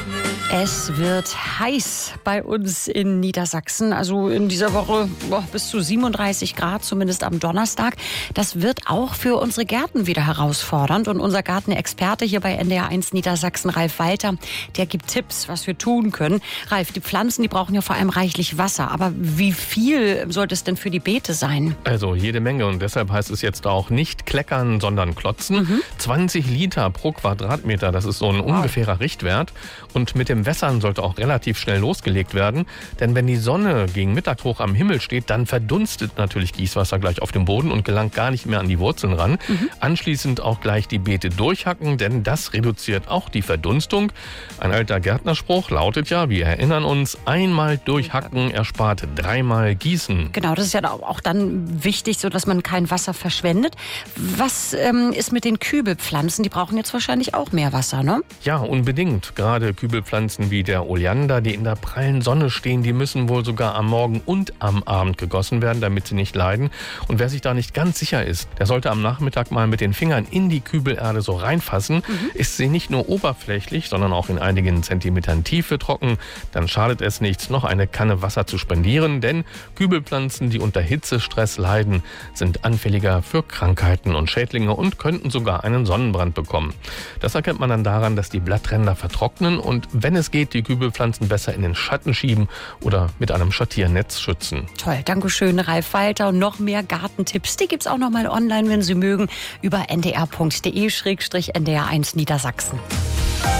Es wird heiß bei uns in Niedersachsen. Also in dieser Woche bis zu 37 Grad, zumindest am Donnerstag. Das wird auch für unsere Gärten wieder herausfordernd. Und unser Gartenexperte hier bei NDR1 Niedersachsen, Ralf Walter, der gibt Tipps, was wir tun können. Ralf, die Pflanzen, die brauchen ja vor allem reichlich Wasser. Aber wie viel sollte es denn für die Beete sein? Also jede Menge. Und deshalb heißt es jetzt auch nicht kleckern, sondern klotzen. 20 Liter pro Quadratmeter, das ist so ein ungefährer Richtwert. Und mit dem Wässern sollte auch relativ schnell losgelegt werden. Denn wenn die Sonne gegen Mittag hoch am Himmel steht, dann verdunstet natürlich Gießwasser gleich auf dem Boden und gelangt gar nicht mehr an die Wurzeln ran. Anschließend auch gleich die Beete durchhacken, denn das reduziert auch die Verdunstung. Ein alter Gärtnerspruch lautet ja, wir erinnern uns, einmal durchhacken erspart dreimal gießen. Genau, das ist ja auch dann wichtig, so dass man kein Wasser verschwendet. Was ist mit den Kübelpflanzen? Die brauchen jetzt wahrscheinlich auch mehr Wasser, ne? Ja, unbedingt. Gerade Kübelpflanzen wie der Oleander, die in der prallen Sonne stehen, die müssen wohl sogar am Morgen und am Abend gegossen werden, damit sie nicht leiden. Und wer sich da nicht ganz sicher ist, der sollte am Nachmittag mal mit den Fingern in die Kübelerde so reinfassen. Ist sie nicht nur oberflächlich, sondern auch in einigen Zentimetern Tiefe trocken, dann schadet es nichts, noch eine Kanne Wasser zu spendieren, denn Kübelpflanzen, die unter Hitzestress leiden, sind anfälliger für Krankheiten und Schädlinge und könnten sogar einen Sonnenbrand bekommen. Das erkennt man dann daran, dass die Blattränder vertrocknen und wenn es geht, die Kübelpflanzen besser in den Schatten schieben oder mit einem Schattierennetz schützen. Toll, Dankeschön, Ralf Walter. Und noch mehr Gartentipps, die gibt's auch noch mal online, wenn Sie mögen, über ndr.de/ndr1 Niedersachsen.